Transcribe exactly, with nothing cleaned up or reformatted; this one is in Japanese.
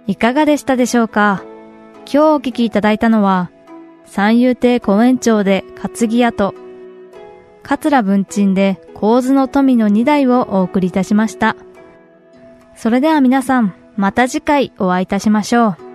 いかがでしたでしょうか。今日お聞きいただいたのは、三遊亭公園長で担ぎ屋と、桂文鎮で構図の富のにだいをお送りいたしました。それでは皆さん、また次回お会いいたしましょう。